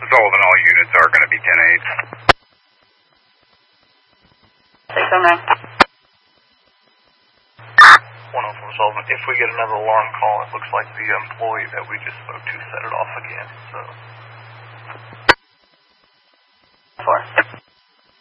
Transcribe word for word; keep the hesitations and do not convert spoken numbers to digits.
Sullivan, all units are going to be ten eight. six oh nine. one oh four Sullivan, if we get another alarm call, it looks like the employee that we just spoke to set it off again, so...